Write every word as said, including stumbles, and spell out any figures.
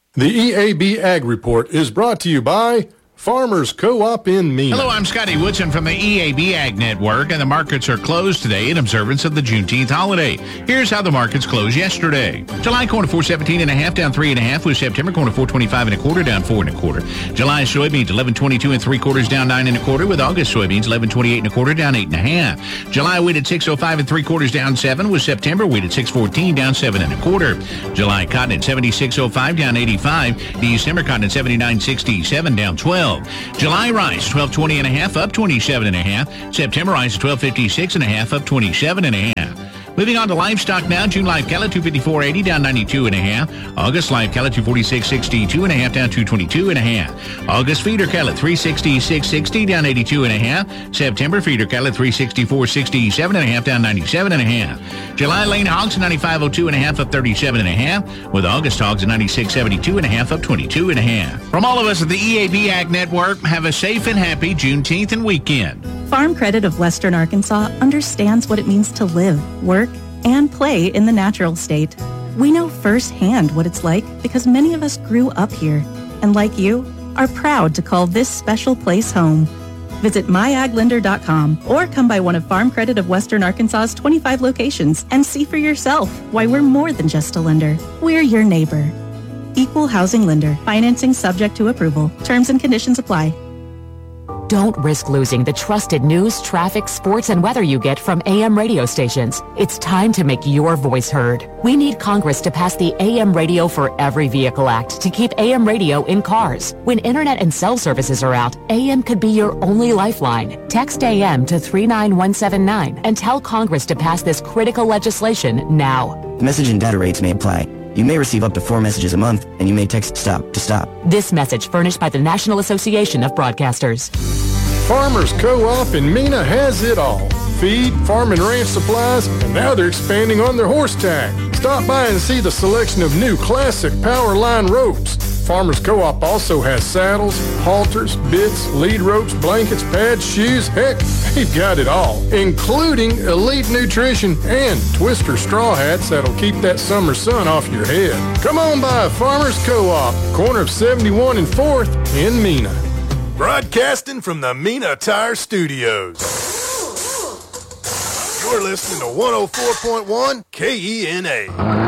The E A B Ag Report is brought to you by Farmers Co-op in Mena. Hello, I'm Scotty Woodson from the E A B Ag Network, and the markets are closed today in observance of the Juneteenth holiday. Here's how the markets closed yesterday. July corn at four seventeen and a half, down three and a half, with September corn at four twenty-five and a quarter, down four and a quarter. July soybeans eleven twenty-two and three quarters, down nine and a quarter, with August soybeans eleven twenty-eight and a quarter, down eight and a half. July wheat at six oh five and three quarters, down seven, with September wheat at six fourteen, down seven and a quarter. July cotton at seventy-six oh five, down eighty-five. December cotton at seventy-nine sixty-seven, down twelve. July rice twelve twenty and a half, up twenty-seven and a half. September rice twelve fifty-six and a half, up twenty-seven and a half. Moving on to livestock now. June live cattle two fifty-four eighty, down ninety-two and a half. August live cattle two forty-six sixty-two and a half, down two twenty-two and a half. August feeder cattle three sixty-six sixty, down eighty-two and a half. September feeder cattle three sixty-four sixty-seven and a half, down ninety-seven and a half. July lane hogs at ninety-five oh two and a half, up thirty-seven and a half, with August hogs at ninety-six seventy-two and a half, up twenty-two and a half. From all of us at the E A B Ag Network, have a safe and happy Juneteenth and weekend. Farm Credit of Western Arkansas understands what it means to live, work, and play in the natural state. We know firsthand what it's like because many of us grew up here, and like you, are proud to call this special place home. Visit my ag lender dot com or come by one of Farm Credit of Western Arkansas's twenty-five locations and see for yourself why we're more than just a lender. We're your neighbor. Equal housing lender. Financing subject to approval. Terms and conditions apply. Don't risk losing the trusted news, traffic, sports, and weather you get from A M radio stations. It's time to make your voice heard. We need Congress to pass the A M Radio for Every Vehicle Act to keep A M radio in cars. When internet and cell services are out, A M could be your only lifeline. Text A M to three nine one seven nine and tell Congress to pass this critical legislation now. The message and data rates may apply. You may receive up to four messages a month, and you may text STOP to stop. This message furnished by the National Association of Broadcasters. Farmers Co-op in Mena has it all. Feed, farm and ranch supplies, and now they're expanding on their horse tack. Stop by and see the selection of new classic Powerline ropes. Farmers Co-op also has saddles, halters, bits, lead ropes, blankets, pads, shoes. Heck, they've got it all, including elite nutrition and twister straw hats that'll keep that summer sun off your head. Come on by Farmers Co-op, corner of seventy-one and fourth in Mena. Broadcasting from the Mena Tire Studios. You're listening to one oh four point one K E N A.